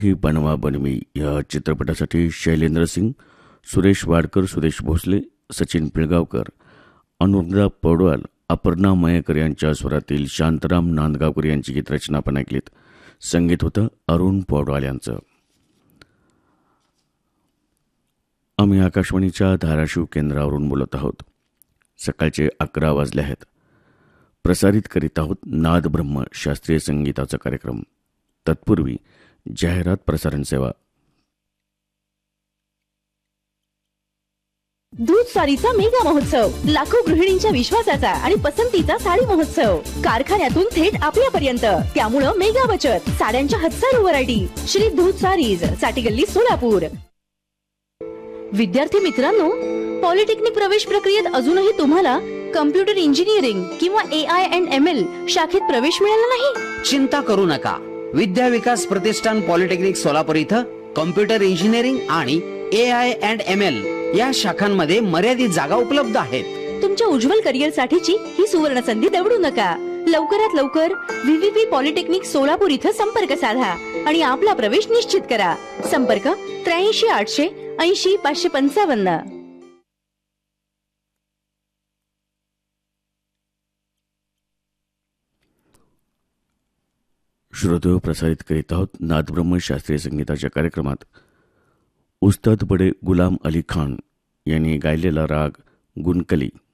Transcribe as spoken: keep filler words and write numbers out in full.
ही बनवा बनवी या चित्रपटासाठी शैलेंद्र सिंग, सुरेश वाडकर, सुरेश भोसले, सचिन पिळगावकर, अनुराधा पौडवाल, अपर्णा मयेकर यांच्या स्वरातील शांताराम नांदगावकर यांची गीतरचना आपण ऐकलीत. संगीत होतं अरुण पौडवाल यांचं. आम्ही आकाशवाणीच्या धाराशिव केंद्रावरून बोलत आहोत. सकाळचे अकरा वाजले आहेत. प्रसारित करीत आहोत नाद ब्रह्म शास्त्रीय संगीताचा कार्यक्रम. तत्पूर्वी जाहिरात प्रसारण सेवा. दूध सारीचा मेगा महोत्सव, लाखो गृहिणींच्या विश्वासाचा आणि पसंतीचा साडी महोत्सव, कारखान्यातून थेट आपल्यापर्यंत. त्यामुळं मेगा बचत, साड्यांच्या हजारो व्हरायटी. श्री दूध सारीज, साठी गल्ली, सोलापूर. विद्यार्थी मित्रांनो, पॉलिटेक्निक प्रवेश प्रक्रियेत अजूनही तुम्हाला कम्प्युटर इंजिनिअरिंग किंवा ए आय अँड एम एल शाखेत प्रवेश मिळाला नाही? चिंता करू नका. विद्या विकास प्रतिष्ठान पॉलिटेक्निक सोलापूर इथं कम्प्युटर इंजिनिअरिंग आणि ए आय अँड एम एल या शाखांमध्ये मर्यादित जागा उपलब्ध आहेत. तुमच्या उज्ज्वल करिअर साठीची ही सुवर्ण संधी दवडू नका. लवकरात लवकर व्हीव्हीपी पॉलिटेक्निक सोलापूर इथं संपर्क साधा आणि आपला प्रवेश निश्चित करा. संपर्क त्र्याऐंशी आठशे ऐंशी पाचशे पंचावन्न. श्रोते, प्रसारित करीत आहोत नादब्रह्म शास्त्रीय संगीताच्या कार्यक्रमात उस्ताद बडे गुलाम अली खान यांनी गायलेला राग गुनकली.